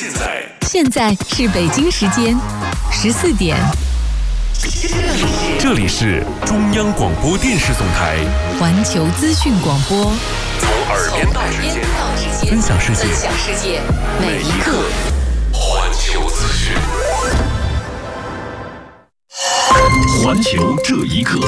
现在是北京时间14点。 这里是中央广播电视总台环球资讯广播， 从耳边到指尖，分享世界，每一刻环球资讯。环球这一刻。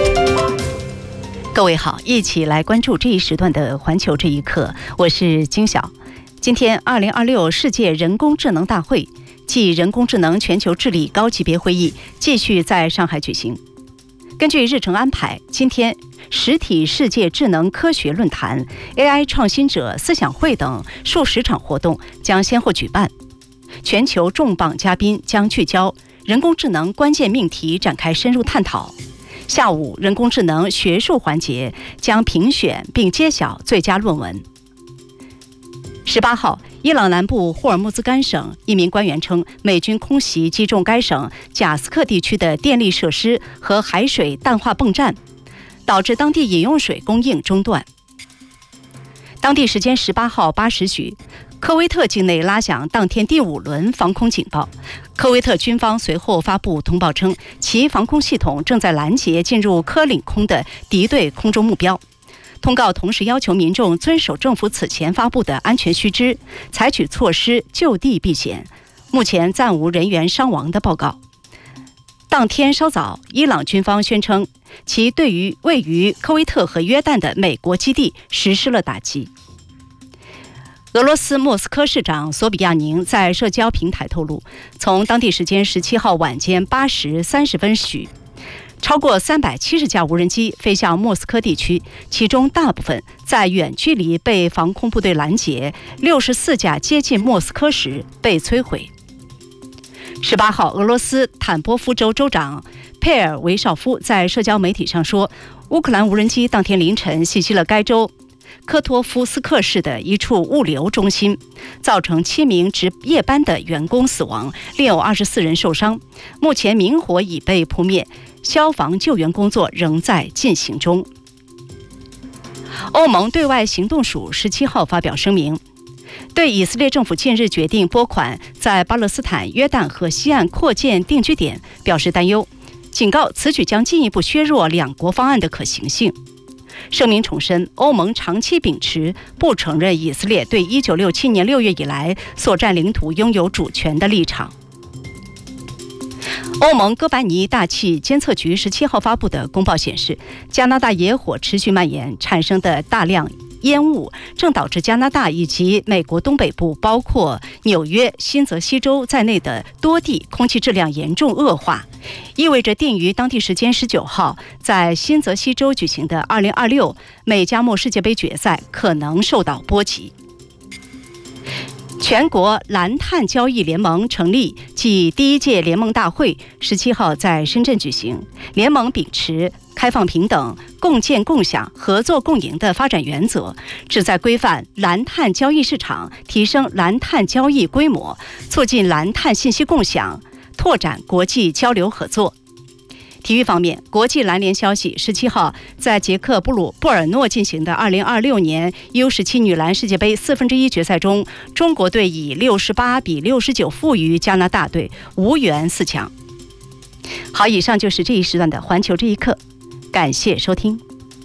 各位好，一起来关注这一时段的环球这一刻，我是金晓。今天2026世界人工智能大会暨人工智能全球治理高级别会议继续在上海举行。根据日程安排，今天实体世界智能科学论坛、AI 创新者思想会等数十场活动将先后举办，全球重磅嘉宾将聚焦人工智能关键命题展开深入探讨。下午，人工智能学术环节将评选并揭晓最佳论文。18号，伊朗南部霍尔木兹干省一名官员称，美军空袭击中该省贾斯克地区的电力设施和海水淡化泵站，导致当地饮用水供应中断。当地时间18号8时许，科威特境内拉响当天第5轮防空警报。科威特军方随后发布通报称，其防空系统正在拦截进入科领空的敌对空中目标。通告同时要求民众遵守政府此前发布的安全须知，采取措施就地避险。目前暂无人员伤亡的报告。当天稍早，伊朗军方宣称，其对于位于科威特和约旦的美国基地实施了打击。俄罗斯莫斯科市长索比亚宁在社交平台透露，从当地时间17号晚间8时30分许，超过370架无人机飞向莫斯科地区，其中大部分在远距离被防空部队拦截，64架接近莫斯科时被摧毁。18号，俄罗斯坦波夫州州长佩尔维绍夫在社交媒体上说，乌克兰无人机当天凌晨袭击了该州科托夫斯克市的一处物流中心，造成7名值夜班的员工死亡，另有24人受伤。目前明火已被扑灭，消防救援工作仍在进行中。欧盟对外行动署17号发表声明，对以色列政府近日决定拨款在巴勒斯坦、约旦和西岸扩建定居点表示担忧，警告此举将进一步削弱两国方案的可行性。声明重申，欧盟长期秉持不承认以色列对1967年6月以来所占领土拥有主权的立场。欧盟哥白尼大气监测局17号发布的公报显示，加拿大野火持续蔓延，产生的大量烟雾正导致加拿大以及美国东北部，包括纽约、新泽西州在内的多地空气质量严重恶化，意味着定于当地时间19号在新泽西州举行的2026美加墨世界杯决赛可能受到波及。全国蓝碳交易联盟成立暨第1届联盟大会17号在深圳举行。联盟秉持开放平等、共建共享、合作共赢的发展原则，旨在规范蓝碳交易市场，提升蓝碳交易规模，促进蓝碳信息共享，拓展国际交流合作。体育方面，国际篮联消息17号在捷克布尔诺进行的2026年 U17 女篮世界杯1/4决赛中，中国队以68比69负于加拿大队，无缘4强。好，以上就是这一时段的环球这一刻，感谢收听。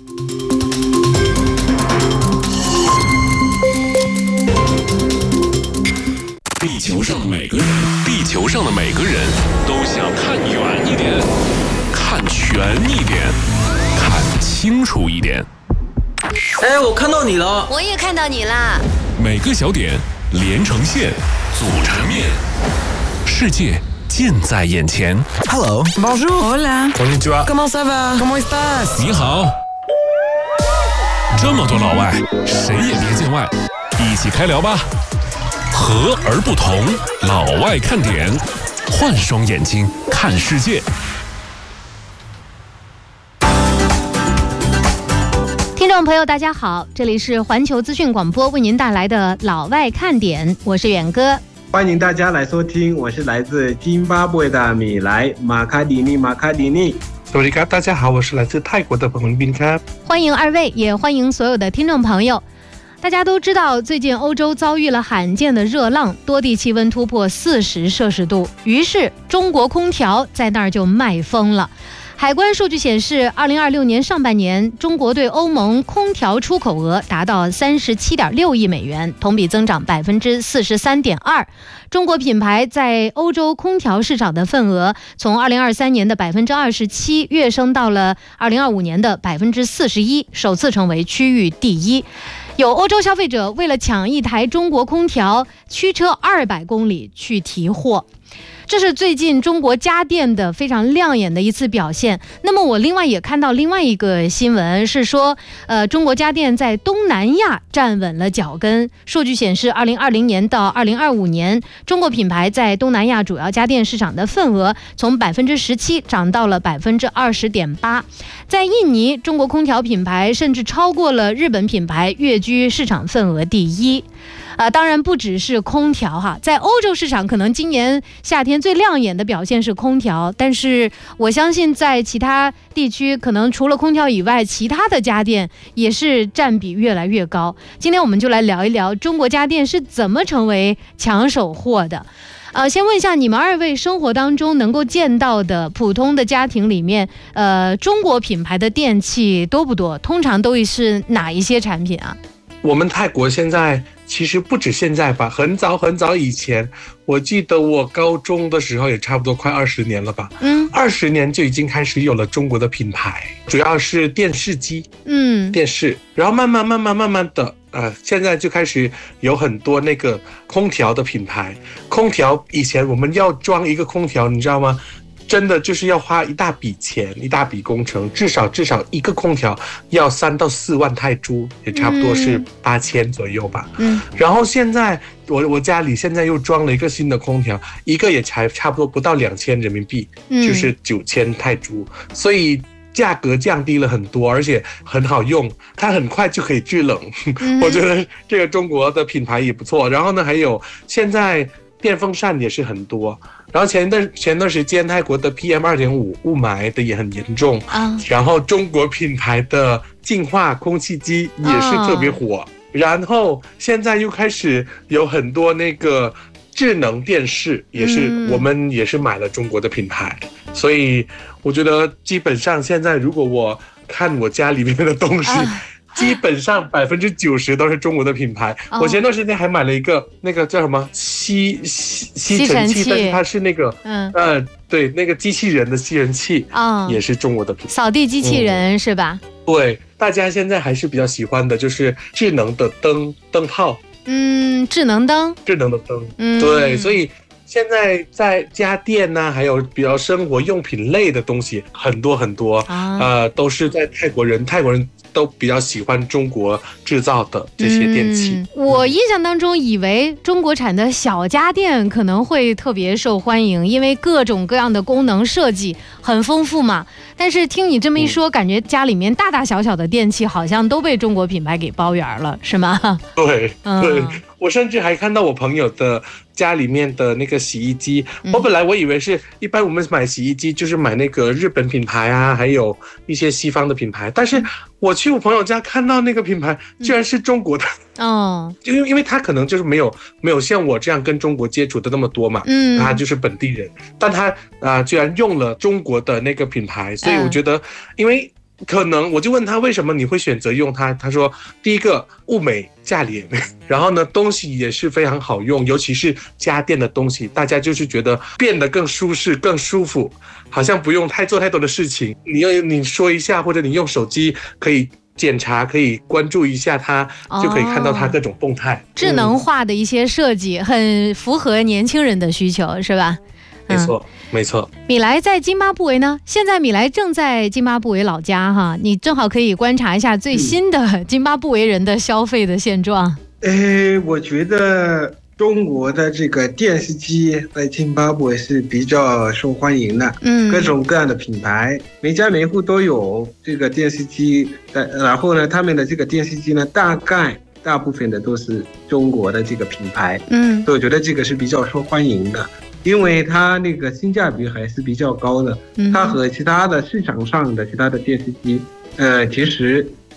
地球上的每个人都想看远一点，看全一点，看清楚一点。 哎，我看到你了。 我也看到你啦。 每个小点连成线，组成面，世界近在眼前。 Hello， Bonjour， Hola， Konnichiwa， Comment ça va？Comment estás？ 你好。这么多老外，谁也别见外，一起开聊吧。和而不同，老外看点，换双眼睛看世界。 听众朋友大家好，这里是环球资讯广播为您带来的老外看点，我是远哥。 欢迎大家来收听，我是来自津巴布韦的米莱马卡迪尼。 大家好，我是来自泰国的彭斌康。 欢迎二位，也欢迎所有的听众朋友。 大家都知道，最近欧洲遭遇了罕见的热浪，多地气温突破40摄氏度，于是中国空调在那儿就卖疯了。海关数据显示，2026年上半年，中国对欧盟空调出口额达到37.6亿美元，同比增长43.2%。中国品牌在欧洲空调市场的份额从2023年的27%跃升到了2025年的41%，首次成为区域第一。有欧洲消费者为了抢一台中国空调，驱车200公里去提货。这是最近中国家电的非常亮眼的一次表现。那么我另外也看到另外一个新闻，是说中国家电在东南亚站稳了脚跟。数据显示，2020年到2025年，中国品牌在东南亚主要家电市场的份额从17%涨到了20.8%。在印尼，中国空调品牌甚至超过了日本品牌，跃居市场份额第一。当然不只是空调哈，在欧洲市场可能今年夏天最亮眼的表现是空调，但是我相信在其他地区，可能除了空调以外，其他的家电也是占比越来越高。今天我们就来聊一聊中国家电是怎么成为抢手货的。先问一下你们二位生活当中能够见到的普通的家庭里面，中国品牌的电器多不多？通常都是哪一些产品啊？ 我们泰国现在其实不止现在吧，很早以前，我记得我高中的时候也差不多快20年了吧，20年就已经开始有了中国的品牌，主要是电视机，电视，然后慢慢的，现在就开始有很多那个空调的品牌。空调以前我们要装一个空调，你知道吗？真的就是要花一大笔钱，一大笔工程，至少一个空调要3到4万泰铢，也差不多是8000左右吧。然后现在我家里现在又装了一个新的空调，一个也才差不多不到2000人民币，就是9000泰铢，所以价格降低了很多，而且很好用，它很快就可以制冷。我觉得这个中国的品牌也不错。然后呢，还有现在电风扇也是很多。然后前段时间泰国的 PM2.5 雾霾的也很严重，然后中国品牌的净化空气机也是特别火，然后现在又开始有很多那个智能电视，我们也是买了中国的品牌，所以我觉得基本上现在如果我看我家里面的东西，基本上90%都是中国的品牌。我前段时间还买了一个那个叫什么吸尘器，但是它是那个对，那个机器人的吸尘器，也是中国的品牌。 扫地机器人是吧？ 对，大家现在还是比较喜欢的就是智能的灯泡。 智能灯， 对，所以现在在家电呢，还有比较生活用品类的东西很多，都是在泰国人都比较喜欢中国制造的这些电器。 我印象当中以为中国产的小家电可能会特别受欢迎，因为各种各样的功能设计很丰富嘛。但是听你这么一说，感觉家里面大大小小的电器好像都被中国品牌给包圆了，是吗？ 对，我甚至还看到我朋友的家里面的那个洗衣机，我以为是一般我们买洗衣机就是买那个日本品牌啊，还有一些西方的品牌，但是我去我朋友家看到那个品牌居然是中国的。因为他可能就是没有像我这样跟中国接触的那么多嘛，他就是本地人，但他居然用了中国的那个品牌，所以我觉得，因为可能我就问他为什么你会选择用它，他说第一个物美价廉，然后呢东西也是非常好用，尤其是家电的东西，大家就是觉得变得更舒适更舒服，好像不用做太多的事情，你说一下，或者你用手机可以检查，可以关注一下它，就可以看到它各种动态。 智能化的一些设计，很符合年轻人的需求，是吧？ 没错。 米莱在津巴布韦呢，现在米莱正在津巴布韦老家哈，你正好可以观察一下最新的津巴布韦人的消费的现状。 我觉得中国的这个电视机在津巴布韦是比较受欢迎的，各种各样的品牌，每家每户都有这个电视机，然后呢，他们的这个电视机呢，大部分的都是中国的这个品牌，所以我觉得这个是比较受欢迎的，因为它那个性价比还是比较高的，它和其他的市场上的其他的电视机，其实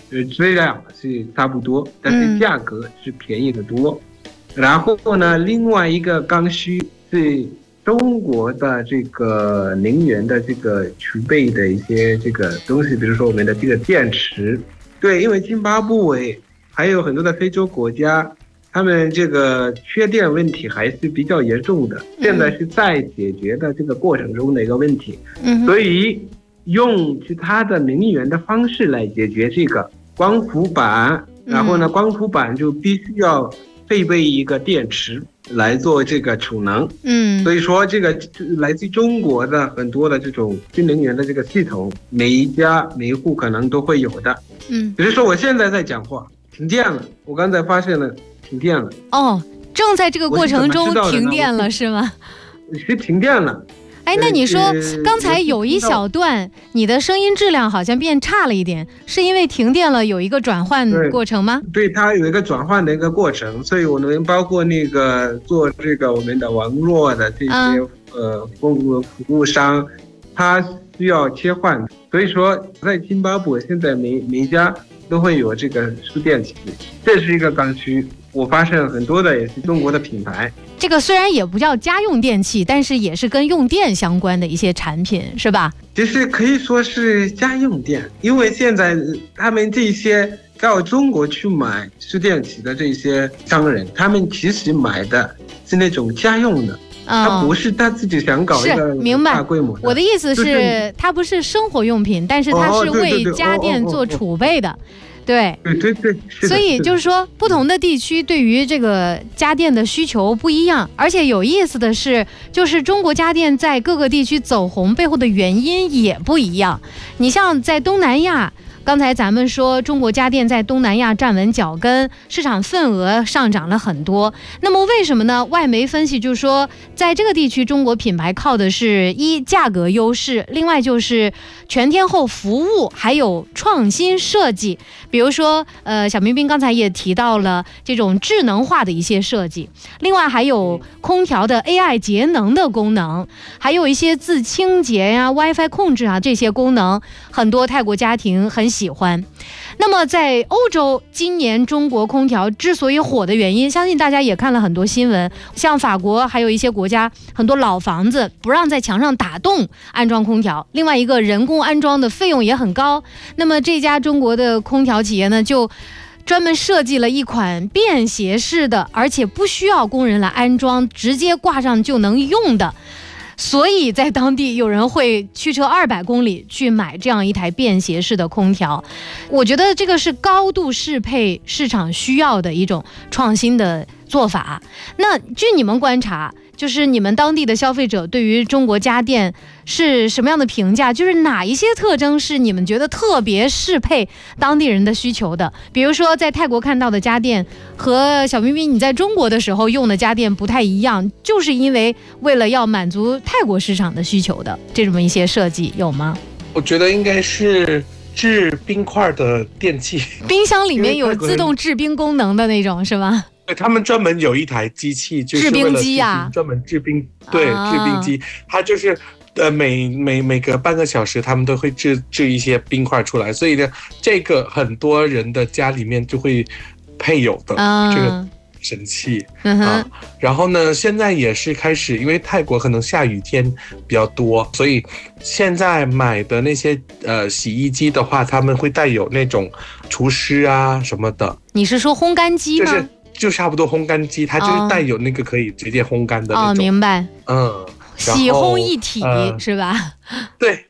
质量是差不多，但是价格是便宜得多。然后呢，另外一个刚需是中国的这个能源的这个储备的一些这个东西，比如说我们的这个电池。对，因为津巴布韦还有很多的非洲国家，他们这个缺电问题还是比较严重的，现在是在解决的这个过程中的一个问题。所以用其他的能源的方式来解决这个光伏板，然后呢，光伏板就必须要配备一个电池来做这个储能。所以说这个来自中国的很多的这种新能源的这个系统，每一家每一户可能都会有的。比如说我现在在讲话，停电了，我刚才发现了停电了。 正在这个过程中停电了是吗？ 是停电了。 那你说刚才有一小段你的声音质量好像变差了一点，是因为停电了有一个转换过程吗？ 对，它有一个转换的一个过程，所以我们包括那个做这个我们的网络的这些服务商，它需要切换。所以说在津巴布韦现在每家都会有这个输电器，这是一个刚需。我发现很多的也是中国的品牌。 这个虽然也不叫家用电器，但是也是跟用电相关的一些产品，是吧？ 其实可以说是家用电，因为现在他们这些到中国去买输电器的这些商人，他们其实买的是那种家用的。他不是他自己想搞一个大规模的。 我的意思是，它不是生活用品，但是它是为家电做储备的。对，所以就是说，不同的地区对于这个家电的需求不一样，而且有意思的是，就是中国家电在各个地区走红背后的原因也不一样。你像在东南亚，刚才咱们说中国家电在东南亚站稳脚跟，市场份额上涨了很多。那么为什么呢？外媒分析就是说，在这个地区中国品牌靠的是一价格优势，另外就是全天候服务，还有创新设计。比如说小彬彬刚才也提到了这种智能化的一些设计，另外还有空调的 AI 节能的功能，还有一些自清洁呀、WiFi 控制啊，这些功能很多泰国家庭很喜欢。那么在欧洲，今年中国空调之所以火的原因，相信大家也看了很多新闻，像法国还有一些国家，很多老房子不让在墙上打洞安装空调，另外一个人工安装的费用也很高。那么这家中国的空调企业呢，就专门设计了一款便携式的，而且不需要工人来安装，直接挂上就能用的。所以在当地有人会驱车200公里去买这样一台便携式的空调。我觉得这个是高度适配市场需要的一种创新的做法。那据你们观察，就是你们当地的消费者对于中国家电是什么样的评价？就是哪一些特征是你们觉得特别适配当地人的需求的？比如说在泰国看到的家电和小彬彬你在中国的时候用的家电不太一样，就是因为为了要满足泰国市场的需求的这么一些设计有吗？ 我觉得应该是制冰块的电器， 冰箱里面有自动制冰功能的那种是吗？ 对，他们专门有一台机器，就是制冰机啊， 专门制冰，对，制冰机，它就是每隔半个小时，他们都会制一些冰块出来，所以呢，这个很多人的家里面就会配有的这个神器啊。然后呢，现在也是开始，因为泰国可能下雨天比较多，所以现在买的那些洗衣机的话，他们会带有那种除湿啊什么的。 你是说烘干机吗？ 就差不多烘干机，它就是带有那个可以直接烘干的那种。 明白。洗烘一体是吧？ 对。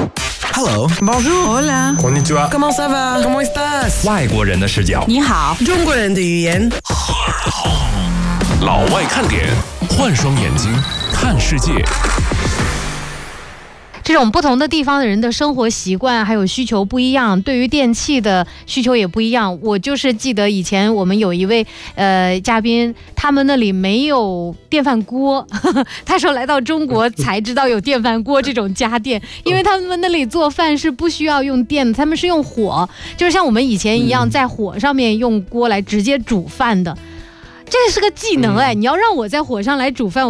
Hello, bonjour, hola, konnichiwa, comment ça va, comment estás？ 外国人的视角， 你好， 中国人的语言。 老外看点，换双眼睛看世界。 这种不同的地方的人的生活习惯还有需求不一样，对于电器的需求也不一样。我就是记得以前我们有一位嘉宾，他们那里没有电饭锅，他说来到中国才知道有电饭锅这种家电，因为他们那里做饭是不需要用电的，他们是用火，就是像我们以前一样在火上面用锅来直接煮饭的。这是个技能哎，你要让我在火上来煮饭，